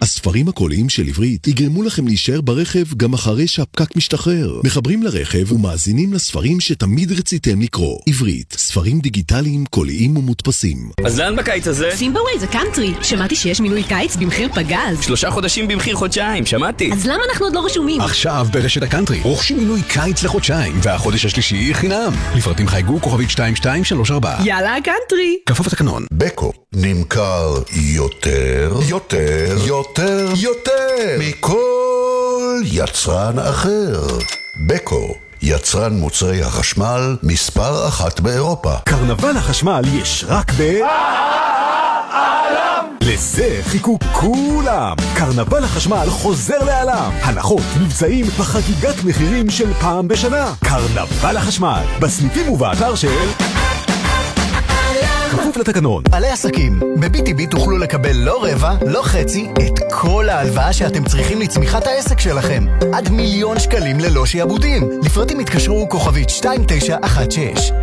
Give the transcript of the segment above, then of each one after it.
הספרים הקוליים של עברית יגרמו לכם להישאר ברכב גם אחרי שהפקק משתחרר. מחברים לרכב ומאזינים לספרים שתמיד רציתם לקרוא. עברית, ספרים דיגיטליים, קוליים ומודפסים. אז לאן בקיץ הזה? סימבווי זה קאנטרי. שמעתי שיש מילוי קיץ במחיר פגז. 3 חודשים במחיר חודשיים, שמעתי. אז למה אנחנו עוד לא רשומים? עכשיו ברשת הקאנטרי רוכשים מילוי קיץ לחודשיים והחודש השלישי חינם. לפרטים חייגו כוכבית 2234. יאללה קאנטרי. כפוף לתקנון. בקו נמכר יותר מכל יצרן אחר. בקו, יצרן מוצרי החשמל מספר 1 באירופה. קרנבל החשמל יש רק לזה חיכו כולם. קרנבל החשמל חוזר לעולם. הנחות, מבצעים וחגיגת מחירים של פעם בשנה. קרנבל החשמל בסניפים ובאתר של כפוף לתקנון. בעלי עסקים, ב-BTB תוכלו לקבל לא רבע, לא חצי, את כל ההלוואה שאתם צריכים לצמיחת העסק שלכם. עד 1,000,000 שקלים ללא שיעבודים. לפרטים התקשרו כוכבית 2916.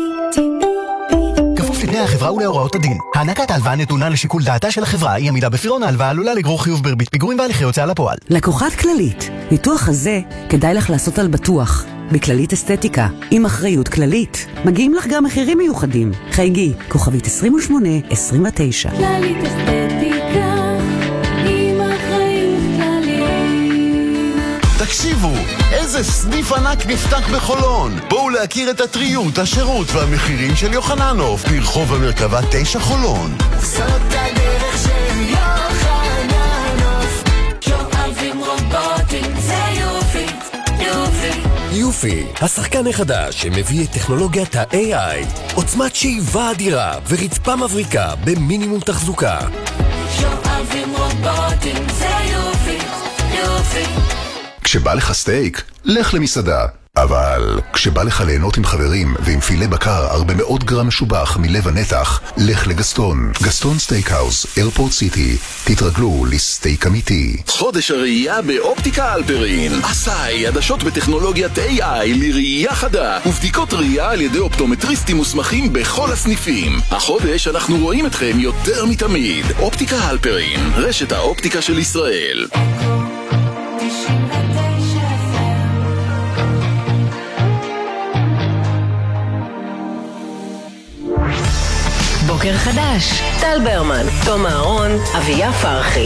כפוף לתנאי החברה ולהוראות הדין. הענקת ההלוואה נתונה לשיקול דעתה של החברה. אי עמידה בפירעון ההלוואה עלולה לגרור חיוב בריבית פיגורים והליכי הוצאה לפועל. לקוחת כללית. ניתוח הזה כדאי לך לעשות על בטוח. בכללית אסתטיקה, עם אחריות כללית. מגיעים לך גם מחירים מיוחדים. חייגי, כוכבית 2829. כללית אסתטיקה, עם אחריות כללית. תקשיבו, איזה סניף ענק נפתח בחולון. בואו להכיר את הטריות, השירות והמחירים של יוחננוף ברחוב המרכבה 9 חולון. זאת הדרך של יוחננוף, שואבים רובוטים, זה יופי, יופי. יופי, השחקן החדש שמביא את טכנולוגיית ה-AI, עוצמת שאיבה אדירה ורצפה מבריקה במינימום תחזוקה. שואבים רובוטים, זה יופי, יופי. כשבא לך סטייק, לך למסעדה. אבל כשבא לך ליהנות עם חברים ועם פילה בקר 400 גרם משובח מלב הנתח, לך לגסטון. גסטון סטייקהאוס, איירפורט סיטי. תתרגלו לסטייק אמיתי. חודש הראייה באופטיקה אלפרין. עשאי, עדשות בטכנולוגיית AI לראייה חדה ובדיקות ראייה על ידי אופטומטריסטים מוסמכים בכל הסניפים. החודש אנחנו רואים אתכם יותר מתמיד. אופטיקה אלפרין, רשת האופטיקה של ישראל. בוקר חדש, טל ברמן, תום אהרון, אביה פרחי.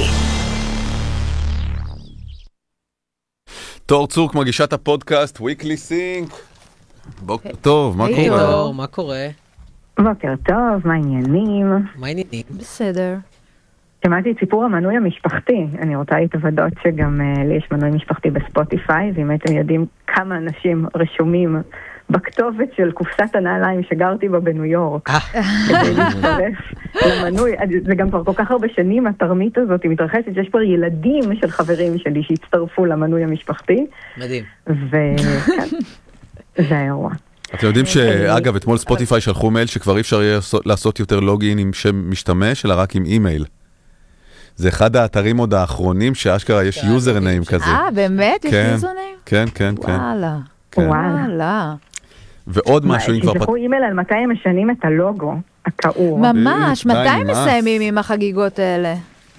תור צוק, מגישת הפודקאסט Weekly Sync. בוקר טוב, מה קורה? מה קורה? בוקר טוב, מה העניינים? מה העניינים? בסדר. שמעתי את סיפור המנוי המשפחתי. אני רוצה להתוודות שגם לי יש מנוי משפחתי בספוטיפיי, ואם הייתם יודעים כמה אנשים רשומים בכתובת של קופסת הנעליים שגרתי בה בניו יורק, כדי להצטרף למנוי. זה גם כבר כל כך הרבה שנים התרמית הזאת היא מתרחשת, שיש כבר ילדים של חברים שלי שהצטרפו למנוי המשפחתי. מדהים. וכן, זה האירוע. אתם יודעים שאגב, אתמול ספוטיפיי שלחו מייל שכבר אי אפשר יהיה לעשות יותר לוגין עם שם משתמש, אלא רק עם אימייל. זה אחד האתרים עוד האחרונים שאשכרה יש יוזרניים כזה. באמת? יש יוזרניים? כן, כן, כן. וואלה. וואלה. ועוד משהו, אם כבר... תשלחו אימייל על מתי הם משנים את הלוגו, הכאור. ממש, מתי הם מסיימים עם החגיגות האלה?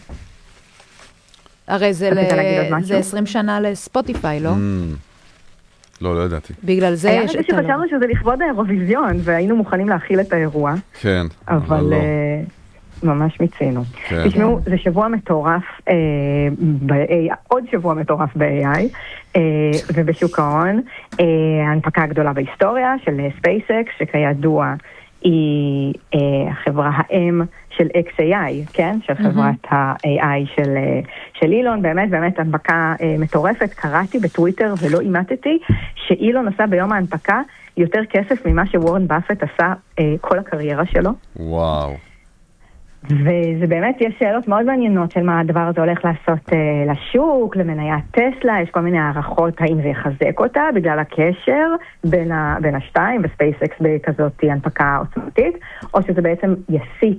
הרי זה 20 שנה לספוטיפיי, לא? לא ידעתי. בגלל זה יש... היה שחשבנו שזה לכבוד האירוויזיון, והיינו מוכנים להכיל את האירוע. כן. אבל ממש מצינו. תשמעו, זה שבוע מטורף ב-AI, עוד שבוע מטורף ב-AI, ובשוק ההון, ההנפקה הגדולה בהיסטוריה של SpaceX, שכידוע היא החברה האם של XAI, כן? של חברת ה-AI של אילון, באמת הנפקה מטורפת. קראתי בטוויטר ולא אימתתי שאילון עשה ביום ההנפקה יותר כסף ממה שוורן באפט עשה כל הקריירה שלו. וואו. וזה באמת, יש שאלות מאוד מעניינות של מה הדבר הזה הולך לעשות לשוק, למניית טסלה, יש כל מיני הערכות האם זה יחזק אותה בגלל הקשר בין השתיים וספייסקס בכזאת הנפקה עוצמתית, או שזה בעצם יסיט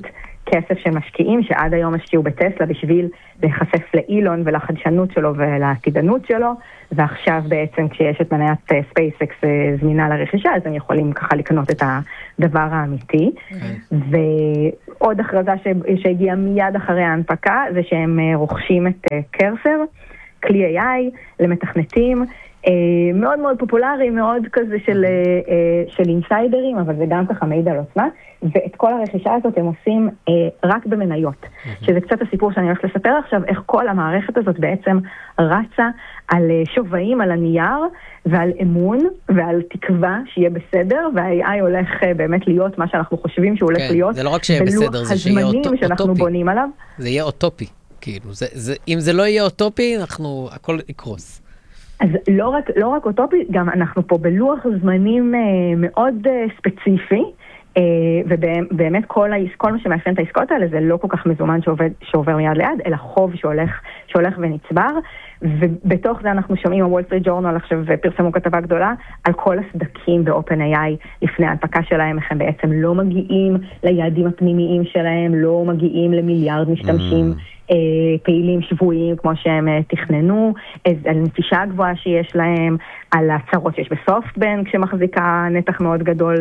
כסף של משקיעים שעד היום השקיעו בטסלה בשביל להיחשף לאילון ולחדשנות שלו ולעתידנות שלו, ועכשיו בעצם כשיש את מניית ספייסקס זמינה לרכישה, אז הם יכולים ככה לקנות את הדבר האמיתי. ועוד הכרזה שהגיעה מיד אחרי ההנפקה, זה שהם רוכשים את קרסר, כלי AI למתכנתים, מאוד מאוד פופולרי, מאוד כזה של אינסיידרים, אבל זה גם ככה מעיד על עוצמה, ואת כל הרכישה הזאת הם עושים רק במניות, שזה קצת הסיפור שאני הולכת לספר עכשיו, איך כל המערכת הזאת בעצם רצה על שווים, על הנייר, ועל אמון, ועל תקווה שיהיה בסדר, וה-AI הולך באמת להיות מה שאנחנו חושבים שהוא הולך להיות, זה לא רק שיהיה בסדר, זה שיהיה אוטופי. שאנחנו בונים עליו. זה יהיה אוטופי, כאילו, אם זה לא יהיה אוטופי, הכל יקרוס. אז לא רק אוטופי, גם אנחנו פה בלוח זמנים מאוד ספציפי, ובאמת כל מה שמאפיין את העסקאות האלה זה לא כל כך מזומן שעובר מיד ליד, אלא חוב שהולך ונצבר, ובתוך זה אנחנו שומעים, הוול סטריט ג'ורנל עכשיו פרסמו כתבה גדולה על כל הסדקים ב-OpenAI לפני ההנפקה שלהם, איך הם בעצם לא מגיעים ליעדים הפנימיים שלהם, לא מגיעים למיליארד משתמשים פעילים שבועיים כמו שהם תכננו, על נטישה הגבוהה שיש להם, על הצרות שיש בסופטבנק שמחזיקה נתח מאוד גדול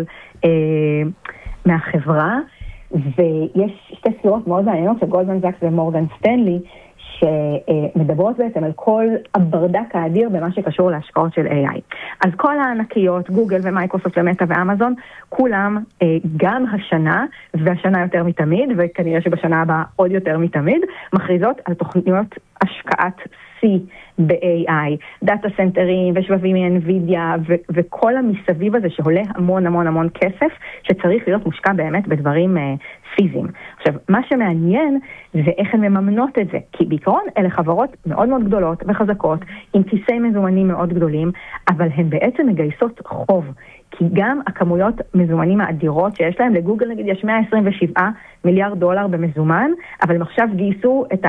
מהחברה, ויש שתי ספירות מאוד מעניינות של גולדמן זאקס ומורגן סטנלי, שמדברות בעצם על כל הברדק האדיר במה שקשור להשקעות של AI. אז כל הענקיות, גוגל ומייקרוסופט ומטה ואמזון, כולם גם השנה, והשנה יותר מתמיד, וכנראה שבשנה הבאה עוד יותר מתמיד, מכריזות על תוכניות השקעת C ב-AI, דאטה סנטרים ושבבים מ-NVIDIA וכל המסביב הזה שעולה המון המון המון כסף, שצריך להיות מושקע באמת בדברים פיזיים. עכשיו, מה שמעניין זה איך הן מממנות את זה, כי בעיקרון אלה חברות מאוד מאוד גדולות וחזקות, עם כיסי מזומנים מאוד גדולים, אבל הן בעצם מגייסות חוב, כי גם הכמויות מזומנים האדירות שיש להם, לגוגל נגיד יש 127 מיליארד דולר במזומן, אבל הם עכשיו גייסו את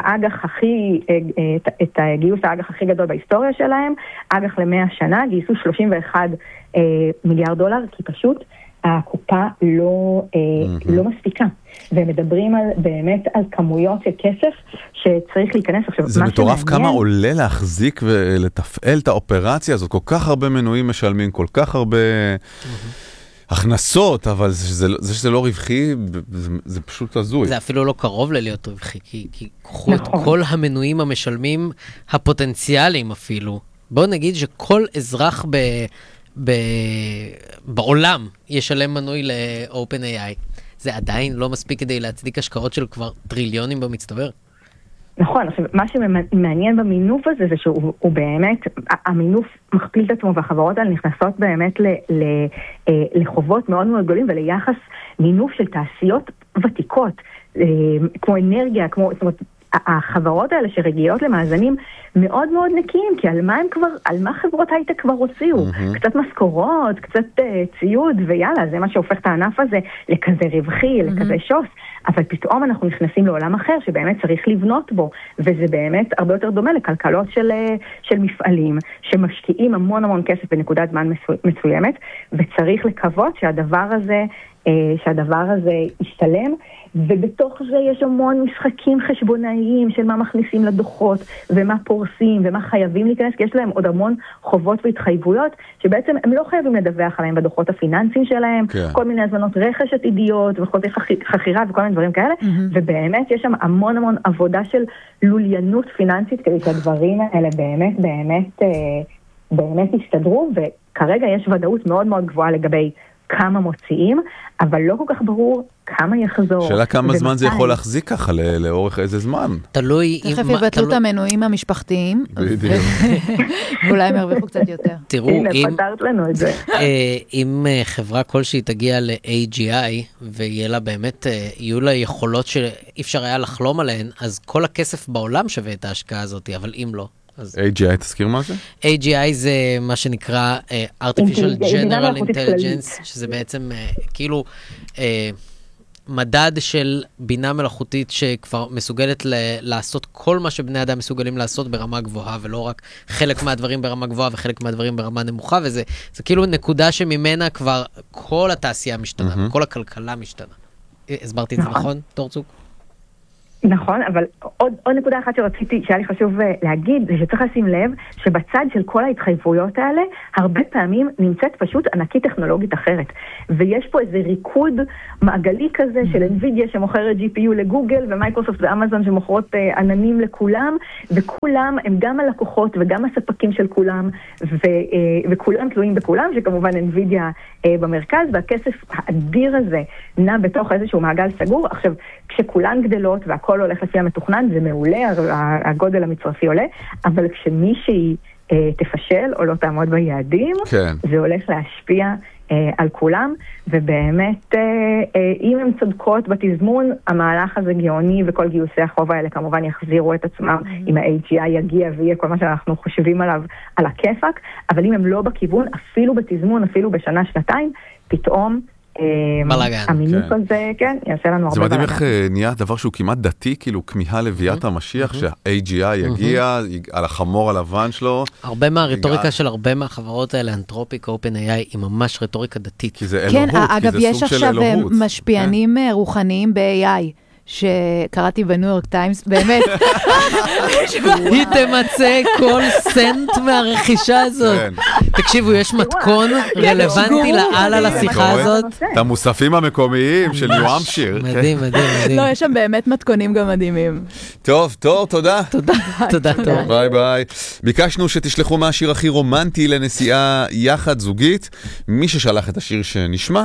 גיוס האג"ח הכי גדול בהיסטוריה שלהם, אג"ח ל-100 שנה, גייסו 31 מיליארד דולר, כי פשוט הקופה לא מספיקה. והם מדברים באמת על כמויות של כסף שצריך להיכנס. עכשיו, זה מטורף כמה עולה להחזיק ולתפעל את האופרציה הזאת, כל כך הרבה מנויים משלמים, כל כך הרבה הכנסות, אבל זה שזה לא רווחי, זה פשוט הזוי. זה אפילו לא קרוב להיות רווחי, כי קחו את כל המנויים המשלמים הפוטנציאליים אפילו. בואו נגיד שכל אזרח בעולם ישלם מנוי ל-OpenAI. זה עדיין לא מספיק כדי להצדיק השקעות של כבר טריליונים במצטבר. נכון, עכשיו, מה שמעניין במינוף הזה זה שהוא באמת, המינוף מכפיל את עצמו והחברות האלה נכנסות באמת לחובות מאוד מאוד גדולים וליחס מינוף של תעשיות ותיקות, כמו אנרגיה, זאת אומרת, החברות האלה שרגיעות למאזנים מאוד מאוד נקיים, כי על מה חברות הייטק כבר הוציאו? קצת משכורות, קצת ציוד, ויאללה, זה מה שהופך את הענף הזה לכזה רווחי, לכזה שוס, אבל פתאום אנחנו נכנסים לעולם אחר שבאמת צריך לבנות בו, וזה באמת הרבה יותר דומה לכלכלות של מפעלים, שמשקיעים המון המון כסף בנקודת זמן מסוימת, וצריך לקוות שהדבר הזה ישתלם, ובתוך זה יש המון משחקים חשבונאיים של מה מכניסים לדוחות, ומה פורסים, ומה חייבים להיכנס, כי יש להם עוד המון חובות והתחייבויות, שבעצם הם לא חייבים לדווח עליהם בדוחות הפיננסיים שלהם, כל מיני הזמנות רכש עתידיות, וחוזי חכירה וכל מיני דברים כאלה, ובאמת יש שם המון המון עבודה של לוליינות פיננסית, כדי שהדברים האלה באמת יסתדרו, וכרגע יש ודאות מאוד מאוד גבוהה לגבי כמה מוציאים, אבל לא כל כך ברור כמה יחזור. שאלה כמה זמן זה יכול להחזיק ככה, לאורך איזה זמן? תלוי. תכף יבטלו את המנויים המשפחתיים, ואולי הם ירוויחו קצת יותר. תראו, אם חברה כלשהי תגיע ל-AGI, ויהיה לה באמת, יהיו לה יכולות שאי אפשר היה לחלום עליהן, אז כל הכסף בעולם שווה את ההשקעה הזאת, אבל אם לא. AGI, תזכיר מה זה? AGI זה מה שנקרא Artificial General Intelligence, שזה בעצם כאילו מדד של בינה מלאכותית שכבר מסוגלת לעשות כל מה שבני אדם מסוגלים לעשות ברמה גבוהה, ולא רק חלק מהדברים ברמה גבוהה וחלק מהדברים ברמה נמוכה, וזה כאילו נקודה שממנה כבר כל התעשייה משתנה, כל הכלכלה משתנה. הסברתי את זה נכון, תורצוק? נכון, אבל עוד נקודה אחת שהיה לי חשוב להגיד, זה שצריך לשים לב שבצד של כל ההתחייבויות האלה, הרבה פעמים נמצאת פשוט ענקית טכנולוגית אחרת. ויש פה איזה ריקוד מעגלי כזה של NVIDIA שמוכרת GPU לגוגל, ומייקרוסופט ואמזון שמוכרות עננים לכולם, וכולם הם גם הלקוחות וגם הספקים של כולם, וכולם תלויים בכולם, שכמובן NVIDIA במרכז, והכסף האדיר הזה נע בתוך איזשהו מעגל סגור. עכשיו, כשכולן גדלות והכל הולך לפי המתוכנן, זה מעולה, הגודל המצרפי עולה, אבל כשמישהי תפשל או לא תעמוד ביעדים, כן. זה הולך להשפיע על כולם, ובאמת, אם הן צודקות בתזמון, המהלך הזה גאוני, וכל גיוסי החוב האלה כמובן יחזירו את עצמם, אם ה-AGI יגיע ויהיה כל מה שאנחנו חושבים עליו, על הכיפק, אבל אם הם לא בכיוון, אפילו בתזמון, אפילו בשנה, שנתיים, פתאום, המינוף הזה, כן, יעשה לנו הרבה בלגן. זה מדהים איך נהיה דבר שהוא כמעט דתי, כאילו כמיהה לביאת המשיח, שה-AGI יגיע על החמור הלבן שלו. הרבה מהרטוריקה של הרבה מהחברות האלה, אנתרופיק, OpenAI, היא ממש רטוריקה דתית. כי זה אלוהות, כן, אגב, יש עכשיו משפיענים רוחניים ב-AI. שקראתי בניו יורק טיימס, באמת. היא תמצא כל סנט מהרכישה הזאת. תקשיבו, יש מתכון רלוונטי לעל השיחה הזאת. את המוספים המקומיים של ניו המפשיר. מדהים, מדהים, מדהים. לא, יש שם באמת מתכונים גם מדהימים. טוב, תודה. תודה, תודה. ביי ביי. ביקשנו שתשלחו מה השיר הכי רומנטי לנסיעה יחד זוגית. מי ששלח את השיר שנשמע,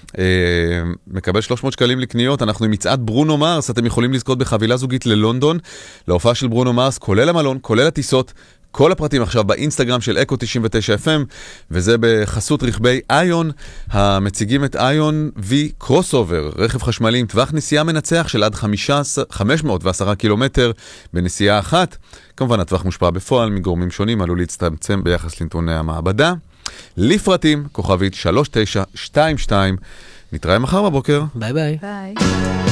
מקבל 300 שקלים לקניות. אנחנו עם מצעד ברונו מרס, אתם יכולים לזכות בחבילה זוגית ללונדון, להופעה של ברונו מרס, כולל המלון, כולל הטיסות. כל הפרטים עכשיו באינסטגרם של אקו 99 FM, וזה בחסות רכבי איון, המציגים את איון V קרוסובר, רכב חשמלי עם טווח נסיעה מנצח של עד 510 קילומטר בנסיעה אחת. כמובן הטווח מושפע בפועל מגורמים שונים, עלול להצטמצם ביחס לנתוני המעבדה. לפרטים, כוכבית 3922. נתראה מחר בבוקר. ביי ביי.